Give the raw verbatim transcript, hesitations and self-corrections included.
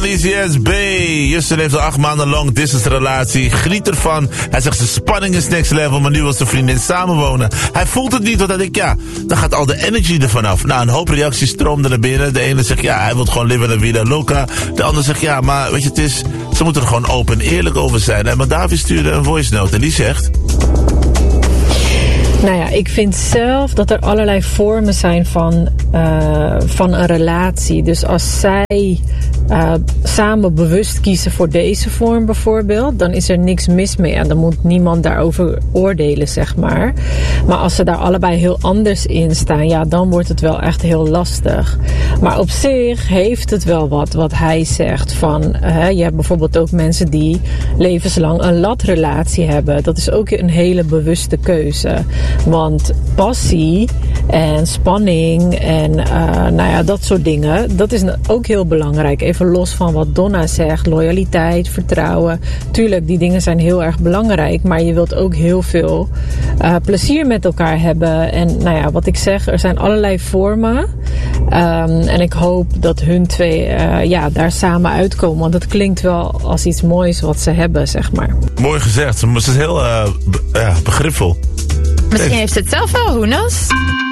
van E C S B. Justin heeft al acht maanden long distance relatie. Geniet ervan. Hij zegt de spanning is next level, maar nu wil zijn vriendin samenwonen. Hij voelt het niet, want hij denkt, ja, dan gaat al de energy ervan af. Nou, een hoop reacties stroomden naar binnen. De ene zegt, ja, hij wil gewoon leven la vida loca. De ander zegt, ja, maar weet je, het is, ze moeten er gewoon open en eerlijk over zijn. En maar David stuurde een voice note en die zegt... Nou ja, ik vind zelf dat er allerlei vormen zijn van, uh, van een relatie. Dus als zij uh, samen bewust kiezen voor deze vorm bijvoorbeeld, dan is er niks mis mee. En dan moet niemand daarover oordelen, zeg maar. Maar als ze daar allebei heel anders in staan, ja, dan wordt het wel echt heel lastig. Maar op zich heeft het wel wat, wat hij zegt. Van, uh, je hebt bijvoorbeeld ook mensen die levenslang een latrelatie hebben. Dat is ook een hele bewuste keuze. Want passie en spanning en uh, nou ja, dat soort dingen, dat is ook heel belangrijk. Even los van wat Donna zegt, loyaliteit, vertrouwen. Tuurlijk, die dingen zijn heel erg belangrijk, maar je wilt ook heel veel uh, plezier met elkaar hebben. En nou ja, wat ik zeg, er zijn allerlei vormen. Um, en ik hoop dat hun twee uh, ja, daar samen uitkomen. Want het klinkt wel als iets moois wat ze hebben, zeg maar. Mooi gezegd, ze is heel uh, be- ja, begripvol. Misschien heeft ze het zelf wel, who knows?